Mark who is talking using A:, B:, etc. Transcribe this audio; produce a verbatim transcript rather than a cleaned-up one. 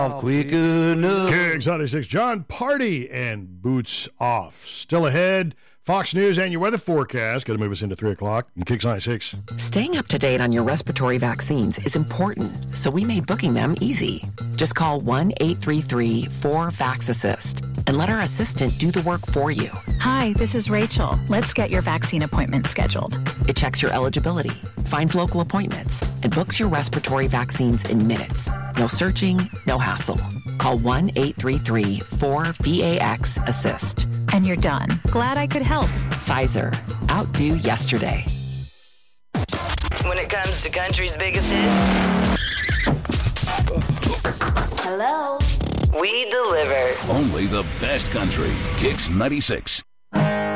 A: quick enough.
B: Kicks ninety-six, John Party and Boots Off. Still ahead, Fox News and your weather forecast. Got to move us into three o'clock. And Kicks ninety-six.
C: Staying up to date on your respiratory vaccines is important, so we made booking them easy. Just call one eight three three four VAX-ASSIST and let our assistant do the work for you.
D: Hi, this is Rachel. Let's get your vaccine appointment scheduled.
C: It checks your eligibility, finds local appointments, and books your respiratory vaccines in minutes. No searching, no hassle. Call one eight three three four VAX-ASSIST.
D: And you're done. Glad I could help.
C: Pfizer. Outdo yesterday.
E: When it comes to country's biggest hits,
F: hello,
E: we deliver.
G: Only the best country. Kicks ninety-six.